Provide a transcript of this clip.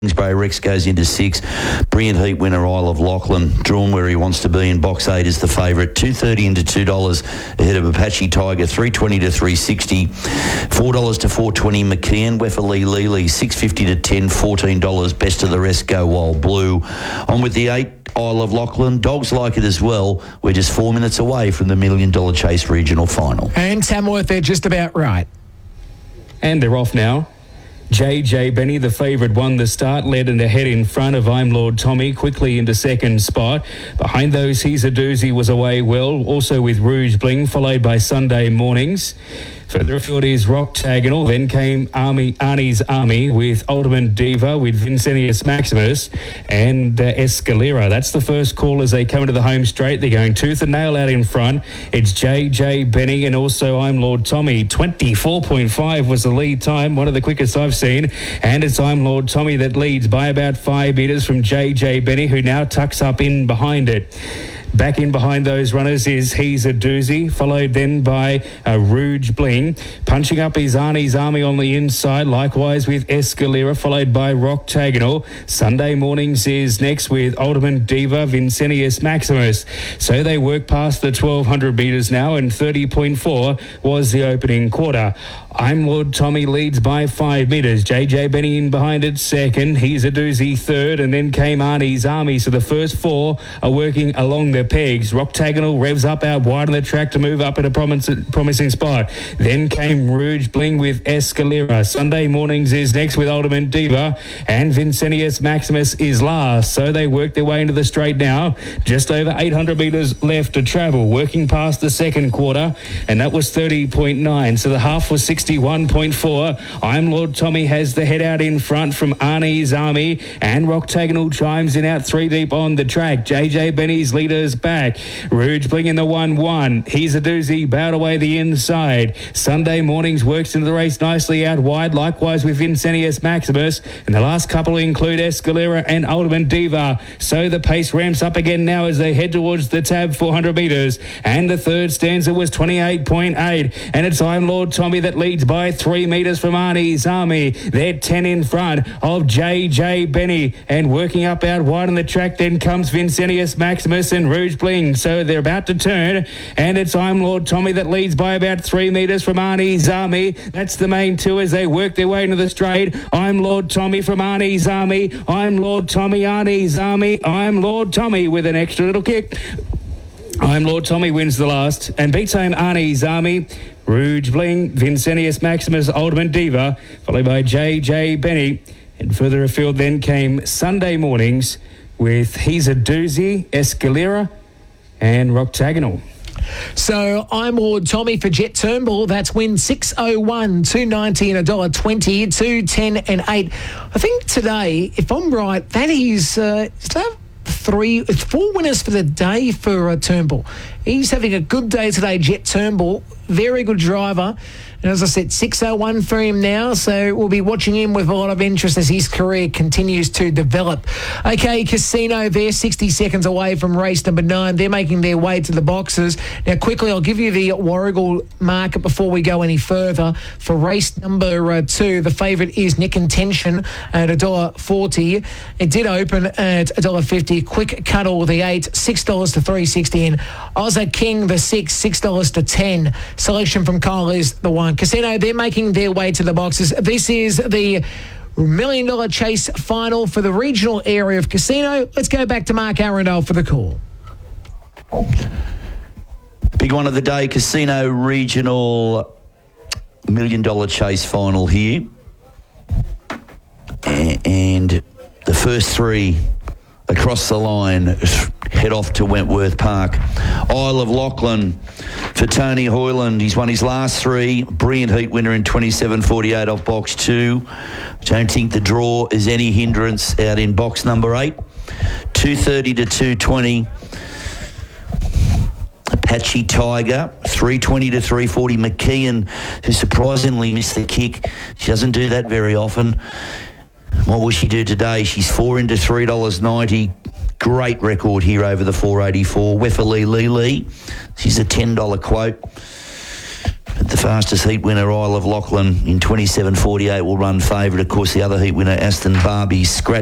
Kingsbury Rex goes into 6. Brilliant Heat winner Isle of Lachlan, drawn where he wants to be in box 8 is the favourite. $2.30 into $2 ahead of Apache Tiger. $3.20 to $3.60. $4 to $4.20 McKeon. Wefferly Lely $6.50 to $10. $14. Best of the rest go Wild Blue. On with the 8. Isle of Lachlan. Dogs like it as well. We're just 4 minutes away from the $1 Million Chase Regional Final. And Tamworth, they're just about right. And they're off now. JJ Benny, the favourite, won the start, led and ahead in front of I'm Lord Tommy, quickly into second spot. Behind those, He's a Doozy was away well, also with Rouge Bling, followed by Sunday Mornings. Further afield is Roctagonal. Then came Arnie's Army with Ultimate Diva, with Vincentius Maximus and Escalera. That's the first call as they come into the home straight. They're going tooth and nail out in front. It's JJ Benny and also I'm Lord Tommy. 24.5 was the lead time, one of the quickest I've seen. And it's I'm Lord Tommy that leads by about 5 metres from JJ Benny, who now tucks up in behind it. Back in behind those runners is He's a Doozy, followed then by Rouge Bling. Punching up is Arnie's Army on the inside, likewise with Escalera, followed by Roctagonal. Sunday Mornings is next with Ultimate Diva, Vincentius Maximus. So they work past the 1,200 metres now, and 30.4 was the opening quarter. I'm Lord Tommy leads by 5 metres. JJ Benny in behind it second. He's a Doozy third, and then came Arnie's Army. So the first 4 are working along the pegs. Roctagonal revs up out wide on the track to move up at a promising spot. Then came Rouge Bling with Escalera. Sunday Mornings is next with Ultimate Diva, and Vincentius Maximus is last. So they work their way into the straight now. Just over 800 metres left to travel, working past the second quarter, and that was 30.9. So the half was 61.4. I'm Lord Tommy has the head out in front from Arnie's Army, and Roctagonal chimes in out 3 deep on the track. JJ Benny's leaders back. Rouge Bling in the 1-1. He's a Doozy bowed away the inside. Sunday Mornings works into the race nicely out wide, likewise with Vincentius Maximus, and the last couple include Escalera and Ultimate Diva. So the pace ramps up again now as they head towards the tab 400 metres, and the third stanza was 28.8, and it's I'm Lord Tommy that leads by 3 metres from Arnie's Army. They're 10 in front of JJ Benny, and working up out wide on the track then comes Vincentius Maximus and Rouge Bling. So they're about to turn, and it's I'm Lord Tommy that leads by about 3 metres from Arnie's Army. That's the main two as they work their way into the straight. I'm Lord Tommy from Arnie's Army. I'm Lord Tommy, Arnie's Army. I'm Lord Tommy with an extra little kick. I'm Lord Tommy wins the last and beats home Arnie's Army. Rouge Bling, Vincentius Maximus, Ultimate Diva, followed by JJ Benny. And further afield then came Sunday Mornings with He's a Doozy, Escalera and Roctagonal. So I'm Lord Tommy for Jet Turnbull. That's win 601, $2.90 and $1.20, $2.10 and $8. I think today, if I'm right, that is it's 4 winners for the day for Turnbull. He's having a good day today, Jet Turnbull. Very good driver. And as I said, 601 for him now, so we'll be watching him with a lot of interest as his career continues to develop. Okay, Casino, they're 60 seconds away from race number 9. They're making their way to the boxes. Now, quickly, I'll give you the Warragul market before we go any further. For race number 2, the favourite is Nick Intention at $1.40. It did open at $1.50. Quick Cuddle, the 8, $6 to $3.60. And Ozza King, the 6, $6 to $10. Selection from Kyle is the 1. Casino, they're making their way to the boxes. This is the $1 Million Chase final for the regional area of Casino. Let's go back to Mark Arundel for the call. Big one of the day, Casino Regional $1 Million Chase final here. And the first 3 across the line head off to Wentworth Park. Isle of Lachlan for Tony Hoyland. He's won his last 3. Brilliant Heat winner in 27.48 off box 2. Don't think the draw is any hindrance out in box number 8. 2.30 to 2.20. Apache Tiger, 3.20 to 3.40. McKeon, who surprisingly missed the kick. She doesn't do that very often. What will she do today? She's 4 into $3.90. Great record here over the 484. Wefferly Lee. She's a $10 quote. The fastest heat winner, Isle of Lachlan, in 27.48 will run favourite. Of course, the other heat winner, Aston Barbie, scratched